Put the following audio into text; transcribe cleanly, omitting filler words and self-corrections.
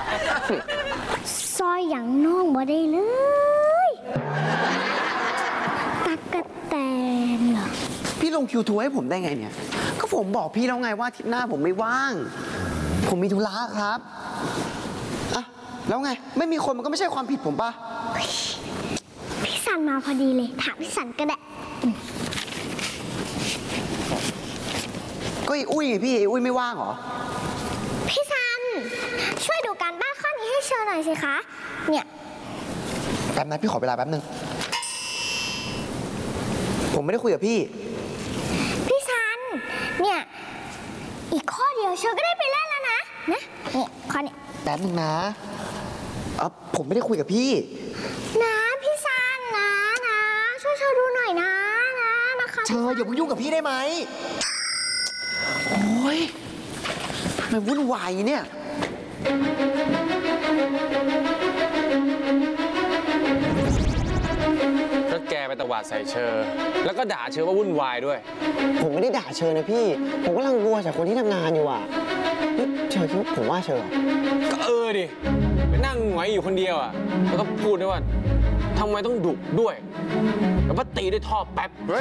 ซอยอย่างน้องบ่ได้เลยตักกะแตนเหรอพี่ลงคิวทัวร์ให้ผมได้ไงเนี่ยก็ผมบอกพี่แล้วไงว่าอาทิตย์หน้าผมไม่ว่าง ผมมีธุระครับอะแล้วไงไม่มีคนมันก็ไม่ใช่ความผิดผมปะพี่สันมาพอดีเลยถามพี่สันก็ได้ก็ไอ้อุ้ยไงพี่ไอ้อุ้ยไม่ว่างเหรอพี่สันช่วยดูการบ้านข้อนี้ให้เชอหน่อยสิคะเนี่ยแป๊บนะพี่ขอเวลาแป๊บนึงผมไม่ได้คุยกับพี่สันเนี่ยอีกข้อเดียวเชอก็ได้ไปเล่นแล้วนะเนี่ยข้อนี้แป๊บนึงนะผมไม่ได้คุยกับพี่นะพี่สันนะช่วยเชอดูหน่อยนะคะเชออย่าเพิ่งยุ่งกับพี่ได้ไหมโอ้ยมันวุ่นวายเนี่ยก็แกไปตวาดใส่เชอแล้วก็ด่าเชอว่าวุ่นวายด้วยผมไม่ได้ด่าเชอนะพี่ผมกำลังกลัวจากคนที่ทำงานอยู่อ่ะนี่เชอคิดผมว่าเชอก็ดิไปนั่งหงอยอยู่คนเดียวอ่ะแล้วก็พูดด้วยว่าทำไมต้องดุด้วยแล้วก็ตีด้วยท่อแป๊บ